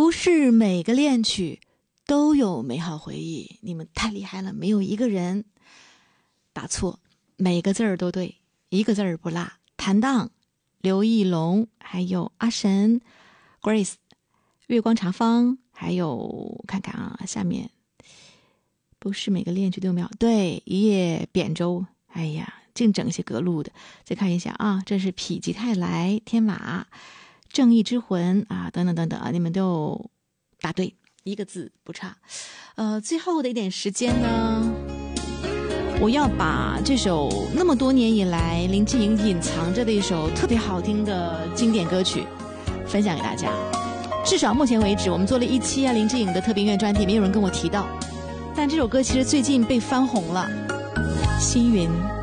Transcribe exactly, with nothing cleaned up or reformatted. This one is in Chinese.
不是每个恋曲都有美好回忆，你们太厉害了，没有一个人打错，每个字儿都对，一个字儿不落。坦荡、刘义龙，还有阿神、Grace、月光茶坊，还有看看啊，下面不是每个恋曲都有美好，对，一叶扁舟，哎呀，净整些隔路的。再看一下啊，这是否极泰来、天马、正义之魂啊，等等等等啊，你们都答对，一个字不差。呃，最后的一点时间呢，我要把这首那么多年以来林志颖隐藏着的一首特别好听的经典歌曲分享给大家。至少目前为止，我们做了一期啊林志颖的特别音乐专题，没有人跟我提到，但这首歌其实最近被翻红了。星云。